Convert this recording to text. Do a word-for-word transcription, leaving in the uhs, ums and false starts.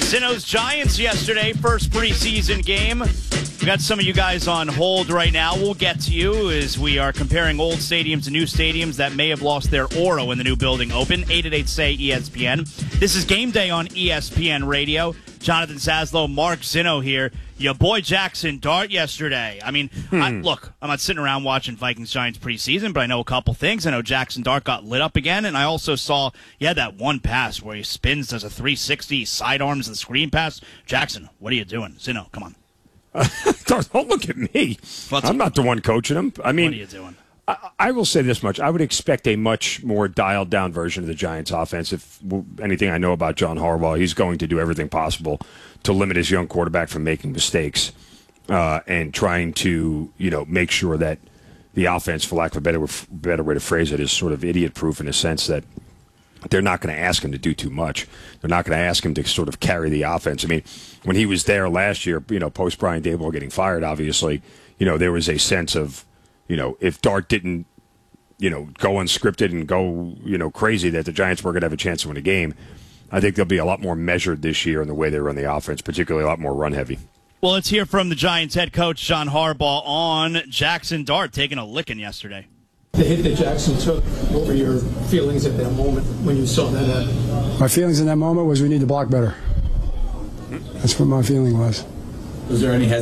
Zinno's Giants yesterday, first preseason game. We got some of you guys on hold right now. We'll get to you as we are comparing old stadiums to new stadiums that may have lost their aura when the new building opened. eight eight eight say E S P N. This is Game Day on E S P N Radio. Jonathan Zaslow, Mark Zinno here. Your boy Jackson Dart yesterday. I mean, hmm. I, look, I'm not sitting around watching Vikings-Giants preseason, but I know a couple things. I know Jackson Dart got lit up again, and I also saw he had that one pass where he spins, does a three sixty, sidearms the screen pass. Jackson, what are you doing? Zinno, come on. Uh, don't, don't look at me. What's I'm not the one coaching him. I mean, what are you doing? I, I will say this much. I would expect a much more dialed-down version of the Giants' offense. If anything I know about John Harbaugh, he's going to do everything possible to limit his young quarterback from making mistakes uh, and trying to, you know, make sure that the offense, for lack of a better, better way to phrase it, is sort of idiot-proof in the sense that they're not going to ask him to do too much. They're not going to ask him to sort of carry the offense. I mean, when he was there last year, you know, post Brian Daboll getting fired, obviously, you know, there was a sense of, you know, if Dart didn't, you know, go unscripted and go, you know, crazy, that the Giants were going to have a chance to win a game. I think they'll be a lot more measured this year in the way they run the offense, particularly a lot more run heavy. Well, let's hear from the Giants head coach, John Harbaugh, on Jackson Dart taking a licking yesterday. The hit that Jackson took, what were your feelings at that moment when you saw that happen? My feelings in that moment was we need to block better. That's what my feeling was. Was there any hesitation?